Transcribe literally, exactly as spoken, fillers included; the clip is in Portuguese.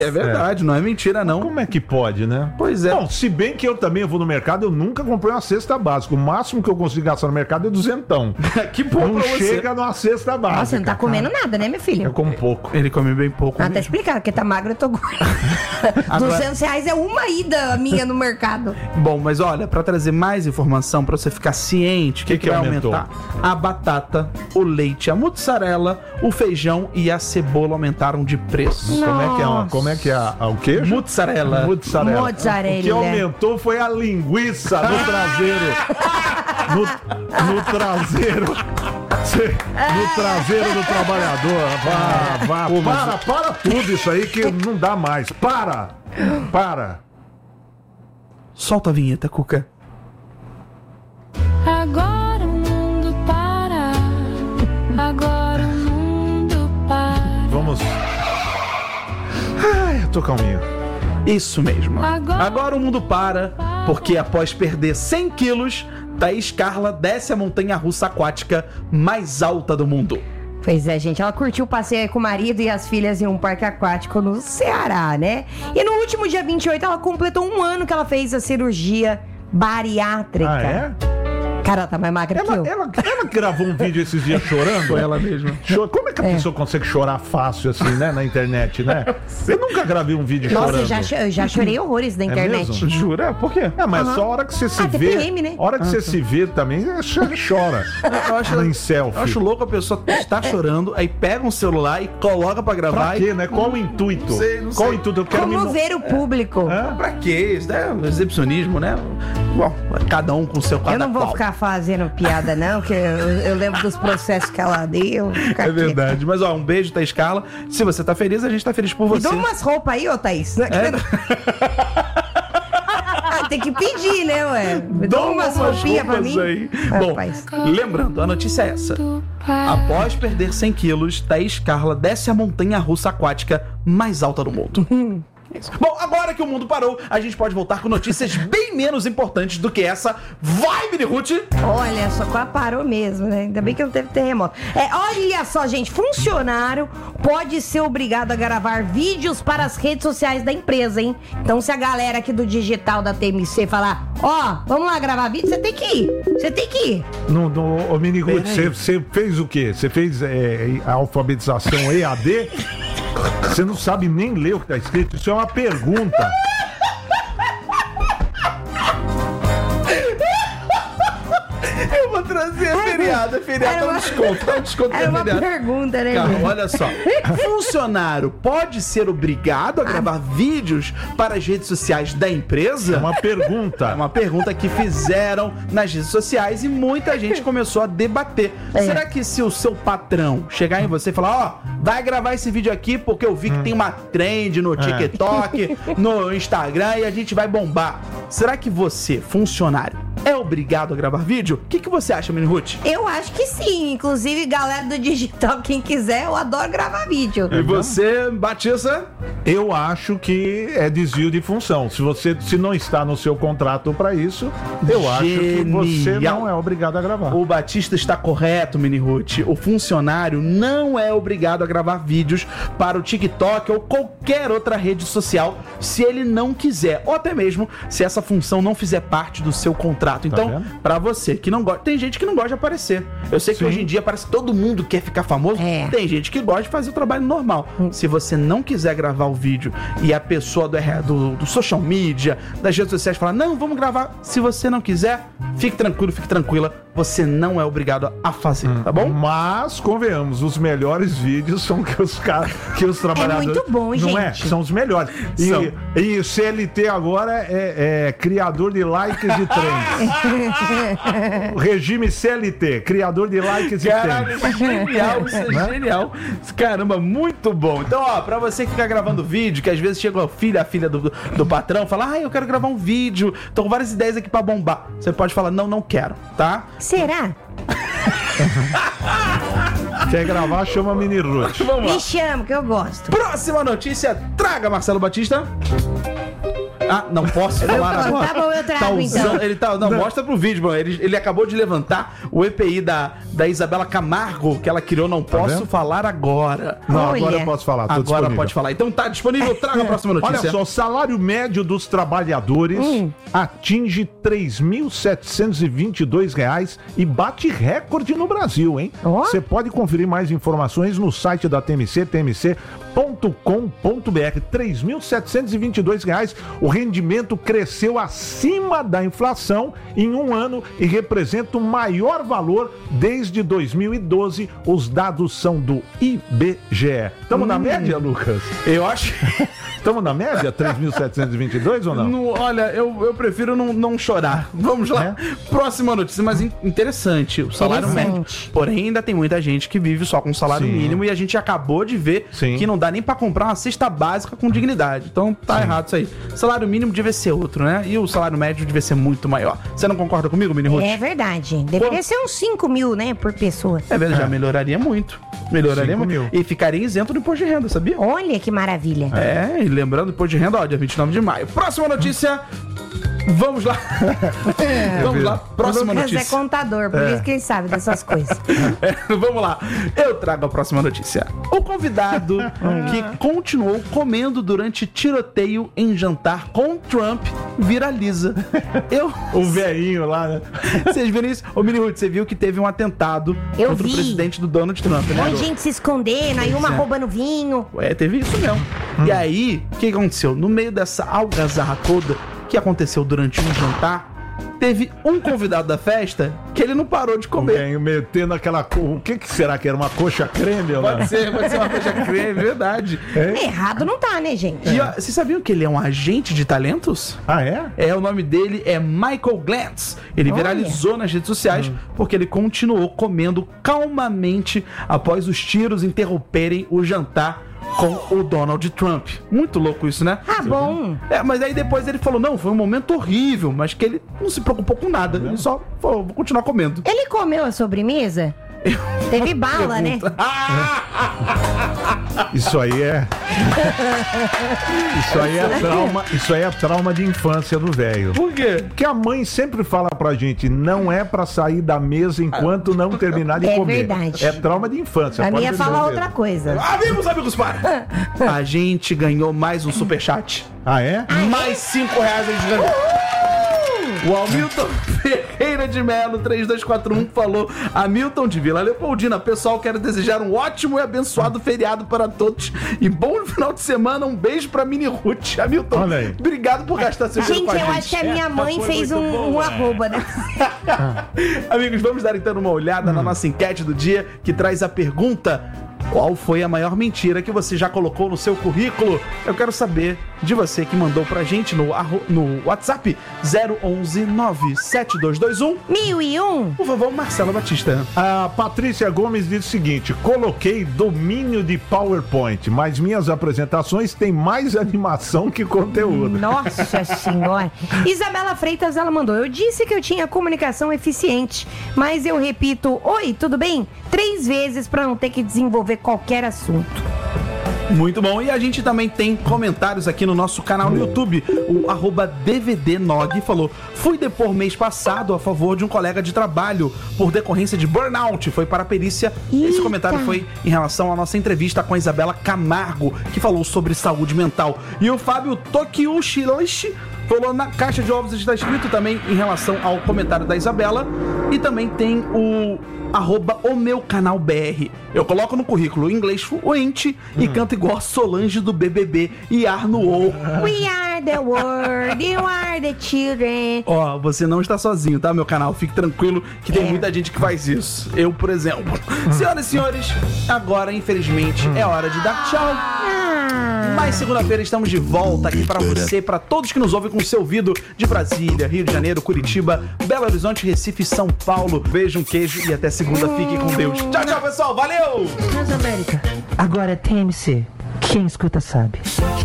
É verdade, não é mentira, não. Como é que pode, né? Pois é. Bom, se bem que eu também vou no mercado, eu nunca comprei uma cesta básica. O máximo que eu consigo gastar no mercado é duzentão. Que bom Não pra você. chega numa cesta básica. Nossa, você não tá comendo nada, né, meu filho? Eu como pouco. Ele come bem pouco. Ah, tá mesmo. explicado, porque tá magro, eu tô gorda. Agora- duzentos reais é uma ida minha no mercado. Bom, mas olha, pra trazer mais informação, pra você ficar ciente, o que, Que que, que vai aumentou? aumentar? A batata, o leite, a mussarela, o feijão e a cebola aumentaram de preço. Como é que é, uma- como é, que é a, a- o queijo? Mussarela. Mussarela. Mozzarella. O que aumentou foi a linguiça no traseiro. No, no traseiro. Cê- No traseiro do trabalhador. Vá, vá. Pô, mas- Para, para tudo isso aí que não dá mais. Para! Para! Solta a vinheta, Cuca. Agora o mundo para. Agora o mundo para. Vamos. Ai, eu tô calminho. Isso mesmo. Agora- Agora o mundo para, porque após perder cem quilos, Thaís Carla desce a montanha-russa aquática mais alta do mundo. Pois é, gente, ela curtiu o passeio aí com o marido e as filhas em um parque aquático no Ceará, né? E no último dia vinte e oito, ela completou um ano que ela fez a cirurgia bariátrica. Ah, é? Cara, ela tá mais magra que Ela, eu. ela, ela gravou um vídeo esses dias chorando? Foi ela mesma. Cho- Como é que a pessoa consegue chorar fácil assim, né? Na internet, né? Eu nunca gravei um vídeo Nossa, chorando. eu já, cho- eu já chorei horrores na internet. mesmo? Jura? Por quê? É, mas Aham. só a hora que você se Ah, vê. T P M, né? A hora que você se vê também, você chora. Eu acho, Em selfie. eu acho louco a pessoa estar chorando, aí pega um celular e coloca pra gravar. Pra e- quê, né? Qual o intuito? Não sei, não Qual sei. o intuito? Eu quero me... Como mo- ver o público? Hã? Pra quê? Isso é um exibicionismo, né? Bom, cada um com o seu cada Eu não vou qual. ficar fazendo piada, não, porque eu, eu lembro dos processos que ela deu. É verdade. Mas ó, um beijo, Thaís Carla. Se você tá feliz, a gente tá feliz por Me você. dá umas roupas aí, ô Thaís. É? Ah, tem que pedir, né, ué? Me dá Dá umas roupinhas pra mim. aí. Bom, Rapaz. lembrando, a notícia é essa. Após perder cem quilos, Thaís Carla desce a montanha-russa aquática mais alta do mundo. Bom, agora que o mundo parou, a gente pode voltar com notícias bem menos importantes do que essa. Vai, Mini Ruth! Olha só, quase parou mesmo, né? Ainda bem que não teve terremoto. É, olha só, gente, funcionário pode ser obrigado a gravar vídeos para as redes sociais da empresa, hein? Então, se a galera aqui do digital da T M C falar, ó, vamos lá gravar vídeo, você tem que ir. Você tem que ir. No, no, ô, Mini Ruth, Peraí. você você fez o quê? Você fez é, a alfabetização E A D? Você não sabe nem ler o que tá escrito? Isso é uma pergunta. Eu vou trazer a feriada. A feriada Era dá um uma- desconto. Dá um desconto pra Era uma feriada. pergunta, né? Cara, gente? olha só. Funcionário pode ser obrigado a gravar vídeos para as redes sociais da empresa? É uma pergunta. É uma pergunta que fizeram nas redes sociais e muita gente começou a debater. É. Será que se o seu patrão chegar em você e falar, ó, vai gravar esse vídeo aqui porque eu vi que tem uma trend no TikTok, no Instagram e a gente vai bombar. Será que você, funcionário, é obrigado a gravar vídeo? O que, que você acha, Mini Ruth? Eu acho que sim. Inclusive, galera do digital, quem quiser, eu adoro gravar vídeo. E você, Batista? Eu acho que é desvio de função. Se você se não está no seu contrato para isso, eu acho que você Genial. não é obrigado a gravar. O Batista está correto, Mini Ruth. O funcionário não é obrigado a gravar vídeos para o TikTok ou qualquer outra rede social se ele não quiser, ou até mesmo se essa função não fizer parte do seu contrato. Então, vendo? para você que não gosta, tem gente que não gosta de aparecer. Eu sei que Sim. hoje em dia parece que todo mundo quer ficar famoso. É. Tem gente que gosta de fazer o trabalho normal. Se você não quiser gravar o vídeo e a pessoa do, R- do, do social media, das redes sociais falar, não, vamos gravar. Se você não quiser, fique tranquilo, fique tranquila. Você não é obrigado a fazer, tá bom? Mas, convenhamos, os melhores vídeos são que os caras, que os trabalhadores... muito bom, Não é? gente. São os melhores. E, São. e o C L T agora é, é criador de likes e trends. O regime C L T, criador de likes Caralho, e isso é trends. genial, isso é Né? genial. Caramba, muito bom. Então, ó, pra você que fica gravando vídeo, que às vezes chega o filho, a filha do, do patrão, fala, ah, eu quero gravar um vídeo, tô com várias ideias aqui pra bombar. Você pode falar, não, não quero, tá? Será? Quer gravar, chama a Mini Ruth. Vamos lá. Me chama, que eu gosto. Próxima notícia, traga, Marcelo Batista. Ah, não posso falar Tá agora. bom, eu trago, usando- então. Ele tá, não, mostra pro vídeo, mano. Ele, ele acabou de levantar o E P I da, da Isabela Camargo, que ela criou. Não posso vendo? falar agora. Não, Olha. agora eu posso falar. Tô Agora disponível. pode falar. Então tá disponível. Traga a próxima notícia. Olha só, o salário médio dos trabalhadores Hum. atinge três mil setecentos e vinte e dois reais e bate recorde no Brasil, hein? Ó. Você pode conferir mais informações no site da T M C, t m c ponto com ponto b r. três mil setecentos e vinte e dois reais. O rendimento cresceu acima da inflação em um ano e representa o maior valor desde dois mil e doze. Os dados são do I B G E. Estamos na média, Lucas? Eu acho. Estamos na média? três mil setecentos e vinte e dois ou não? Não, olha, eu, eu prefiro não, não chorar. Vamos lá. Próxima notícia, mas in- interessante. O salário Interessante. médio. Porém, ainda tem muita gente que vive só com salário Sim. mínimo e a gente acabou de ver Sim. que não dá nem pra comprar uma cesta básica com dignidade. Então tá errado isso aí. Salário mínimo devia ser outro, né? E o salário médio devia ser muito maior. Você não concorda comigo, Mini Ruth? É verdade. Deveria ser uns cinco mil, né, por pessoa. É verdade, já melhoraria muito. Melhoraria Cinco muito. mil. E ficaria isento do imposto de renda, sabia? Olha que maravilha. É, e lembrando, imposto de renda, ó, dia vinte e nove de maio. Próxima notícia. Vamos lá. Vamos lá, próxima o Lucas notícia. é contador, por isso que ele sabe dessas coisas. É, vamos lá. Eu trago a próxima notícia. O convidado que continuou comendo durante tiroteio em jantar com Trump viraliza. Eu. O velhinho lá, né? Vocês viram isso? Ô, Mini Ruth, você viu que teve um atentado Eu contra vi. o presidente do Donald Trump, né? Um monte de gente se escondendo, aí uma é. roubando vinho. É, teve isso mesmo. E aí, o que aconteceu? No meio dessa algazarra toda que aconteceu durante um jantar, teve um convidado da festa que ele não parou de O comer. velhinho metendo aquela... co- O que que será que era? Uma coxa creme? Ou não? Pode ser, pode ser uma coisa creme, verdade. Errado não tá, né, gente? E ó, vocês sabiam que ele é um agente de talentos? Ah, é? É, o nome dele é Michael Glantz. Ele Olha. viralizou nas redes sociais porque ele continuou comendo calmamente após os tiros interromperem o jantar com o Donald Trump. Muito louco isso, né? Ah, bom. É, mas aí depois ele falou, não, foi um momento horrível, mas que ele não se preocupou com nada. Ele só falou, vou continuar comendo. Ele comeu a sobremesa? Teve bala, né? Isso aí é... Isso aí é trauma, isso aí é trauma de infância do velho. Por quê? Porque a mãe sempre fala pra gente, não é pra sair da mesa enquanto não terminar de É comer. verdade. É trauma de infância. A pode minha ter fala certeza. outra coisa. Amigos, amigos, para! A gente ganhou mais um superchat. Ah, é? Mais cinco reais a gente ganhou. O Hamilton Ferreira de Melo, três dois quatro um, falou: Hamilton de Vila Leopoldina, pessoal, quero desejar um ótimo e abençoado feriado para todos e bom final de semana. Um beijo pra Mini Ruth. Hamilton, Olha aí. obrigado por gastar seu dinheiro Gente, com a eu gente. acho que a minha mãe foi fez muito um, um boa. arroba, né? Amigos, vamos dar então uma olhada na nossa enquete do dia que traz a pergunta: qual foi a maior mentira que você já colocou no seu currículo? Eu quero saber de você que mandou pra gente no, arro- no WhatsApp zero onze nove sete dois dois um. Mil e um. Por favor, Marcelo Batista. A Patrícia Gomes diz o seguinte: coloquei domínio de PowerPoint, mas minhas apresentações têm mais animação que conteúdo. Nossa senhora. Isabela Freitas, ela mandou: eu disse que eu tinha comunicação eficiente, mas eu repito, oi, tudo bem? Três vezes pra não ter que desenvolver qualquer assunto. Muito bom. E a gente também tem comentários aqui no nosso canal no YouTube. O arroba D V D Nog falou: fui depor mês passado a favor de um colega de trabalho por decorrência de burnout. Foi para a perícia. Esse Eita. comentário foi em relação à nossa entrevista com a Isabela Camargo, que falou sobre saúde mental. E o Fábio Tokiushi falou: na caixa de ovos está escrito também em relação ao comentário da Isabela. E também tem o arroba o meu canal B R. Eu coloco no currículo inglês fluente e canto igual a Solange do B B B e Arno O. We are the world, you are the children. Ó, você não está sozinho, tá, meu canal? Fique tranquilo que tem É. muita gente que faz isso. Eu, por exemplo. Senhoras e senhores, agora, infelizmente, é hora de dar tchau. Ah, Mas segunda-feira estamos de volta aqui pra você, pra todos que nos ouvem com o seu ouvido de Brasília, Rio de Janeiro, Curitiba, Belo Horizonte, Recife, São Paulo. Beijo, um queijo e até segunda. Fique com Deus. Tchau, tchau, pessoal. Valeu! Transamérica. Agora é T M C. Quem escuta sabe.